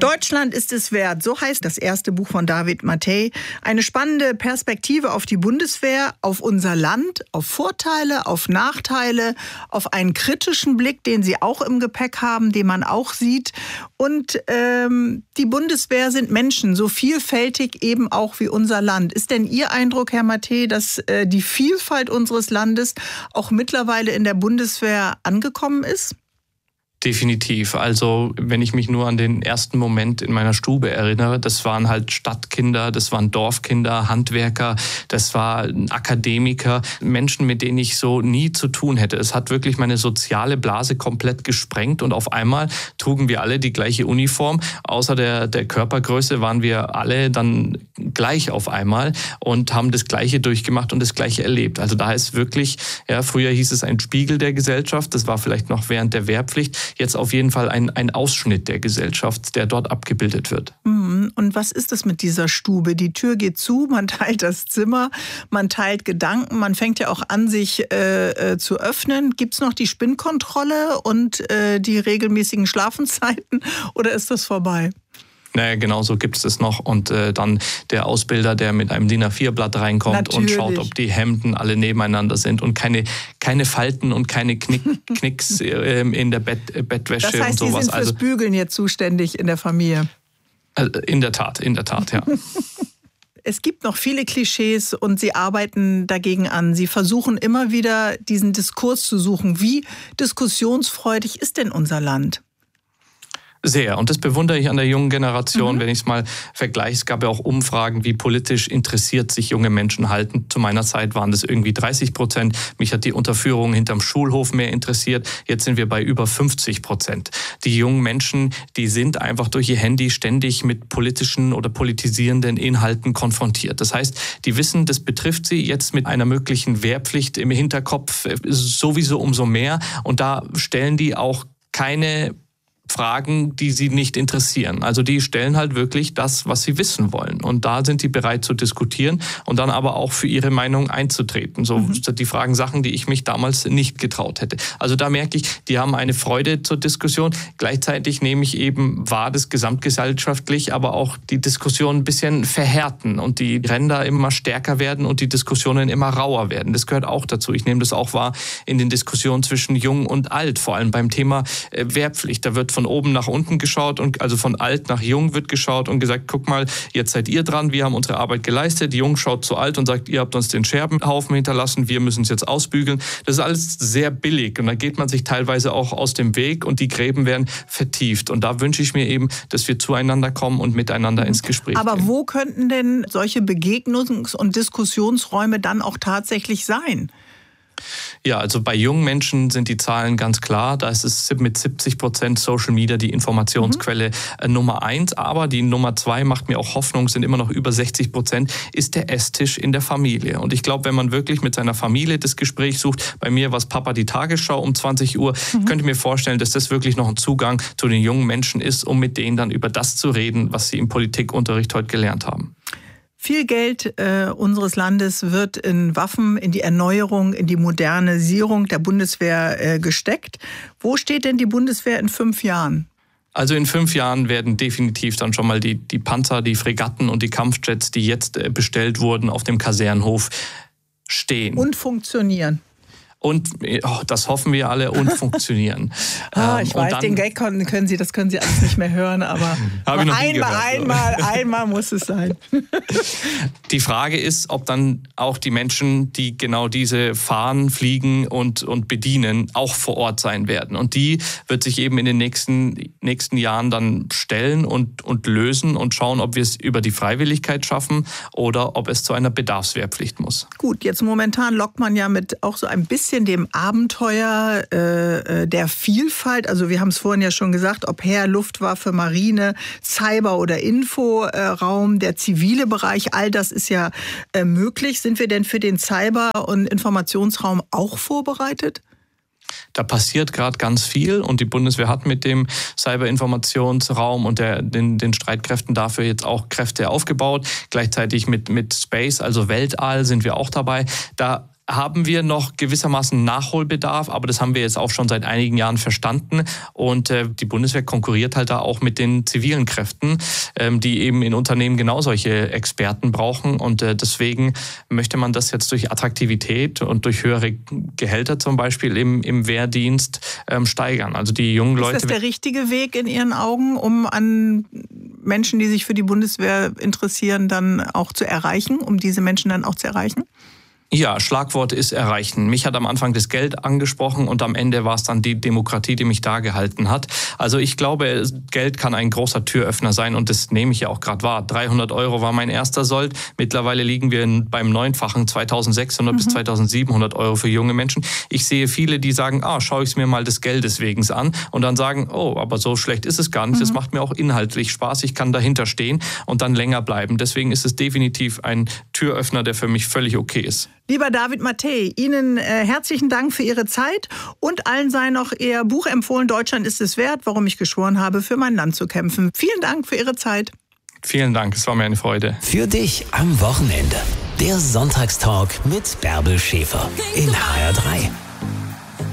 Deutschland ist es wert, so heißt das erste Buch von David Mathey. Eine spannende Perspektive auf die Bundeswehr, auf unser Land, auf Vorteile, auf Nachteile, auf einen kritischen Blick, den Sie auch im Gepäck haben, den man auch sieht. Und die Bundeswehr sind Menschen, so vielfältig eben auch wie unser Land. Ist denn Ihr Eindruck, Herr Mathey, dass die Vielfalt unseres Landes auch mittlerweile in der Bundeswehr angekommen ist? Definitiv. Also wenn ich mich nur an den ersten Moment in meiner Stube erinnere, das waren halt Stadtkinder, das waren Dorfkinder, Handwerker, das waren Akademiker, Menschen, mit denen ich so nie zu tun hätte. Es hat wirklich meine soziale Blase komplett gesprengt und auf einmal trugen wir alle die gleiche Uniform. Außer der Körpergröße waren wir alle dann gleich auf einmal und haben das Gleiche durchgemacht und das Gleiche erlebt. Also da ist wirklich, ja, früher hieß es ein Spiegel der Gesellschaft, das war vielleicht noch während der Wehrpflicht. Jetzt auf jeden Fall ein Ausschnitt der Gesellschaft, der dort abgebildet wird. Und was ist das mit dieser Stube? Die Tür geht zu, man teilt das Zimmer, man teilt Gedanken, man fängt ja auch an, sich zu öffnen. Gibt es noch die Spinnkontrolle und die regelmäßigen Schlafenszeiten oder ist das vorbei? Naja, genau so gibt es das noch. Und dann der Ausbilder, der mit einem DIN A4-Blatt reinkommt. Natürlich. Und schaut, ob die Hemden alle nebeneinander sind und keine Falten und keine Knicks in der Bettwäsche das heißt, und sowas. Sie sind fürs Bügeln jetzt zuständig in der Familie? In der Tat, ja. Es gibt noch viele Klischees und Sie arbeiten dagegen an. Sie versuchen immer wieder, diesen Diskurs zu suchen. Wie diskussionsfreudig ist denn unser Land? Sehr. Und das bewundere ich an der jungen Generation, wenn ich es mal vergleiche. Es gab ja auch Umfragen, wie politisch interessiert sich junge Menschen halten. Zu meiner Zeit waren das irgendwie 30%. Mich hat die Unterführung hinterm Schulhof mehr interessiert. Jetzt sind wir bei über 50%. Die jungen Menschen, die sind einfach durch ihr Handy ständig mit politischen oder politisierenden Inhalten konfrontiert. Das heißt, die wissen, das betrifft sie jetzt mit einer möglichen Wehrpflicht im Hinterkopf sowieso umso mehr. Und da stellen die auch keine Fragen, die sie nicht interessieren. Also die stellen halt wirklich das, was sie wissen wollen. Und da sind die bereit zu diskutieren und dann aber auch für ihre Meinung einzutreten. So die fragen Sachen, die ich mich damals nicht getraut hätte. Also da merke ich, die haben eine Freude zur Diskussion. Gleichzeitig nehme ich eben wahr, das gesamtgesellschaftlich, aber auch die Diskussion ein bisschen verhärten und die Ränder immer stärker werden und die Diskussionen immer rauer werden. Das gehört auch dazu. Ich nehme das auch wahr in den Diskussionen zwischen Jung und Alt, vor allem beim Thema Wehrpflicht. Da wird von oben nach unten geschaut und also von alt nach jung wird geschaut und gesagt, guck mal, jetzt seid ihr dran, wir haben unsere Arbeit geleistet. Jung schaut zu alt und sagt, ihr habt uns den Scherbenhaufen hinterlassen, wir müssen es jetzt ausbügeln. Das ist alles sehr billig und da geht man sich teilweise auch aus dem Weg und die Gräben werden vertieft. Und da wünsche ich mir eben, dass wir zueinander kommen und miteinander ins Gespräch gehen. Aber wo könnten denn solche Begegnungs- und Diskussionsräume dann auch tatsächlich sein? Ja, also bei jungen Menschen sind die Zahlen ganz klar. Da ist es mit 70% Social Media die Informationsquelle Nummer 1. Aber die Nummer 2 macht mir auch Hoffnung, sind immer noch über 60%, ist der Esstisch in der Familie. Und ich glaube, wenn man wirklich mit seiner Familie das Gespräch sucht, bei mir war es Papa die Tagesschau um 20 Uhr, könnte mir vorstellen, dass das wirklich noch ein Zugang zu den jungen Menschen ist, um mit denen dann über das zu reden, was sie im Politikunterricht heute gelernt haben. Viel Geld unseres Landes wird in Waffen, in die Erneuerung, in die Modernisierung der Bundeswehr gesteckt. Wo steht denn die Bundeswehr in 5 Jahren? Also in 5 Jahren werden definitiv dann schon mal die Panzer, die Fregatten und die Kampfjets, die jetzt bestellt wurden, auf dem Kasernenhof stehen. Und funktionionieren. Und das hoffen wir alle und funktionieren. Ich weiß, dann, den Gag können Sie alles nicht mehr hören, aber einmal muss es sein. Die Frage ist, ob dann auch die Menschen, die genau diese fahren, fliegen und bedienen, auch vor Ort sein werden. Und die wird sich eben in den nächsten Jahren dann stellen und lösen und schauen, ob wir es über die Freiwilligkeit schaffen oder ob es zu einer Bedarfswehrpflicht muss. Gut, jetzt momentan lockt man ja mit auch so ein bisschen dem Abenteuer der Vielfalt. Also wir haben es vorhin ja schon gesagt, ob Heer, Luftwaffe, Marine, Cyber- oder Inforaum, der zivile Bereich, all das ist ja möglich. Sind wir denn für den Cyber- und Informationsraum auch vorbereitet? Da passiert gerade ganz viel und die Bundeswehr hat mit dem Cyber-Informationsraum und den Streitkräften dafür jetzt auch Kräfte aufgebaut. Gleichzeitig mit Space, also Weltall, sind wir auch dabei. Da haben wir noch gewissermaßen Nachholbedarf, aber das haben wir jetzt auch schon seit einigen Jahren verstanden. Und die Bundeswehr konkurriert halt da auch mit den zivilen Kräften, die eben in Unternehmen genau solche Experten brauchen. Und deswegen möchte man das jetzt durch Attraktivität und durch höhere Gehälter zum Beispiel im Wehrdienst steigern. Also die jungen Leute. Ist das der richtige Weg in Ihren Augen, um an Menschen, die sich für die Bundeswehr interessieren, dann auch zu erreichen, um diese Menschen dann auch zu erreichen? Ja, Schlagwort ist erreichen. Mich hat am Anfang das Geld angesprochen und am Ende war es dann die Demokratie, die mich da gehalten hat. Also ich glaube, Geld kann ein großer Türöffner sein und das nehme ich ja auch gerade wahr. 300 € war mein erster Sold. Mittlerweile liegen wir beim Neunfachen, 2.600 bis 2.700 € für junge Menschen. Ich sehe viele, die sagen, schaue ich es mir mal des Geldes wegen an und dann sagen, aber so schlecht ist es gar nicht. Das macht mir auch inhaltlich Spaß. Ich kann dahinter stehen und dann länger bleiben. Deswegen ist es definitiv ein Türöffner, der für mich völlig okay ist. Lieber David Mathey, Ihnen herzlichen Dank für Ihre Zeit und allen sei noch Ihr Buch empfohlen, Deutschland ist es wert, warum ich geschworen habe, für mein Land zu kämpfen. Vielen Dank für Ihre Zeit. Vielen Dank, es war mir eine Freude. Für dich am Wochenende. Der Sonntagstalk mit Bärbel Schäfer in HR3.